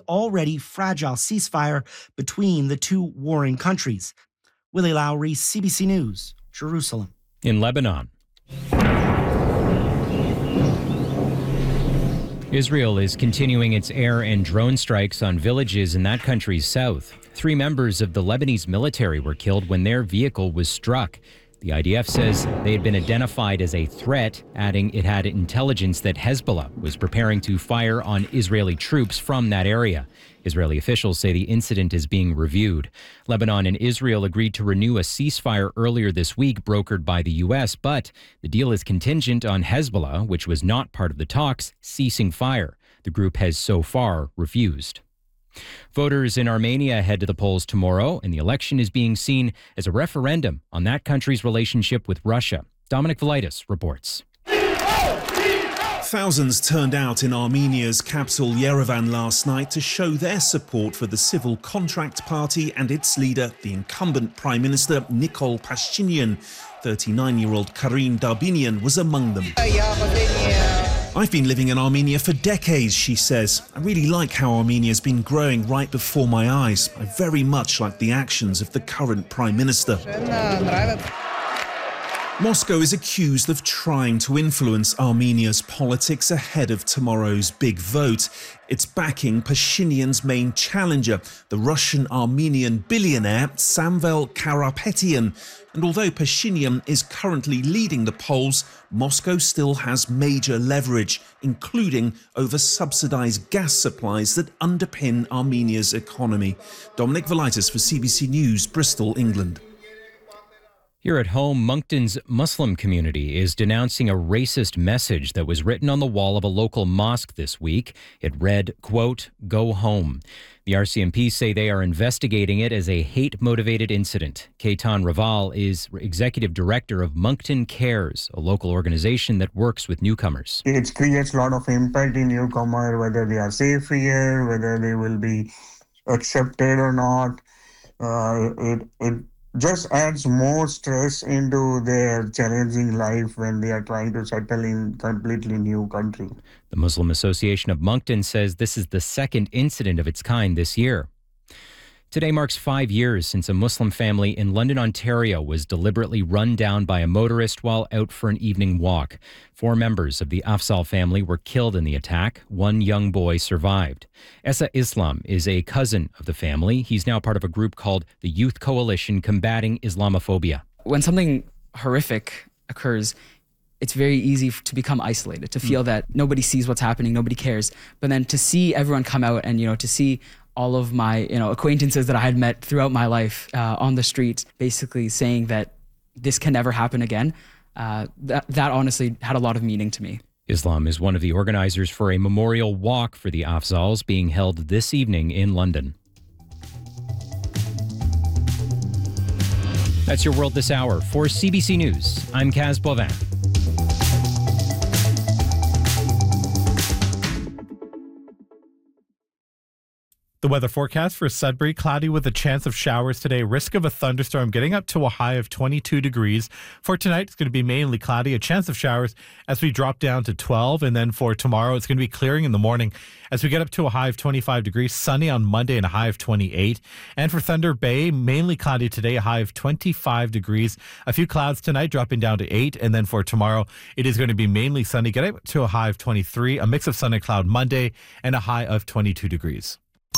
already fragile ceasefire between the two warring countries. Willie Lowry, CBC News, Jerusalem. In Lebanon, Israel is continuing its air and drone strikes on villages in that country's south. 3 members of the Lebanese military were killed when their vehicle was struck. The IDF says they had been identified as a threat, adding it had intelligence that Hezbollah was preparing to fire on Israeli troops from that area. Israeli officials say the incident is being reviewed. Lebanon and Israel agreed to renew a ceasefire earlier this week, brokered by the U.S., but the deal is contingent on Hezbollah, which was not part of the talks, ceasing fire. The group has so far refused. Voters in Armenia head to the polls tomorrow, and the election is being seen as a referendum on that country's relationship with Russia. Dominic Velitis reports. Thousands turned out in Armenia's capital Yerevan last night to show their support for the Civil Contract Party and its leader, the incumbent Prime Minister Nikol Pashinyan. 39-year-old Karin Darbinian was among them. I've been living in Armenia for decades, she says. I really like how Armenia's been growing right before my eyes. I very much like the actions of the current Prime Minister. Moscow is accused of trying to influence Armenia's politics ahead of tomorrow's big vote. It's backing Pashinyan's main challenger, the Russian-Armenian billionaire Samvel Karapetyan. And although Pashinyan is currently leading the polls, Moscow still has major leverage, including over subsidized gas supplies that underpin Armenia's economy. Dominic Velitis for CBC News, Bristol, England. Here at home, Moncton's Muslim community is denouncing a racist message that was written on the wall of a local mosque this week. It read, quote, "Go home." The RCMP say they are investigating it as a hate-motivated incident. Ketan Raval is executive director of Moncton Cares, a local organization that works with newcomers. It creates a lot of impact in newcomers, whether they are safe here, whether they will be accepted or not. It just adds more stress into their challenging life when they are trying to settle in completely new country. The Muslim Association of Moncton says this is the second incident of its kind this year. Today marks 5 years since a Muslim family in London, Ontario was deliberately run down by a motorist while out for an evening walk. 4 members of the Afzal family were killed in the attack. 1 young boy survived. Essa Islam is a cousin of the family. He's now part of a group called the Youth Coalition Combating Islamophobia. When something horrific occurs, it's very easy to become isolated, to feel that nobody sees what's happening, nobody cares. But then to see everyone come out and, to see all of my, acquaintances that I had met throughout my life on the streets, basically saying that this can never happen again, that honestly had a lot of meaning to me. Islam is one of the organizers for a memorial walk for the Afzals being held this evening in London. That's your World This Hour. For CBC News, I'm Kaz Boivin. The weather forecast for Sudbury, cloudy with a chance of showers today. Risk of a thunderstorm getting up to a high of 22 degrees. For tonight, it's going to be mainly cloudy, a chance of showers as we drop down to 12. And then for tomorrow, it's going to be clearing in the morning as we get up to a high of 25 degrees. Sunny on Monday and a high of 28. And for Thunder Bay, mainly cloudy today, a high of 25 degrees. A few clouds tonight, dropping down to 8. And then for tomorrow, it is going to be mainly sunny, getting up to a high of 23. A mix of sun and cloud Monday and a high of 22 degrees.